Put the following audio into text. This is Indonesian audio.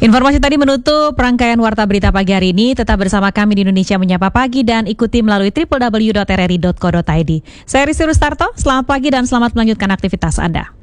Informasi tadi menutup rangkaian Warta Berita pagi hari ini. Tetap bersama kami di Indonesia Menyapa Pagi dan ikuti melalui www.rri.co.id. Saya Rizky Rustarto, selamat pagi dan selamat melanjutkan aktivitas Anda.